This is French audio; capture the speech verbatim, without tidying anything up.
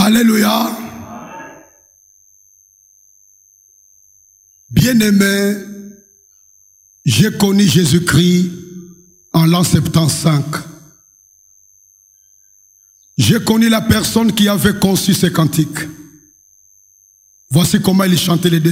Alléluia. Bien-aimé, j'ai connu Jésus-Christ en l'an soixante-quinze. J'ai connu la personne qui avait conçu ces cantiques. Voici comment il chantait les deux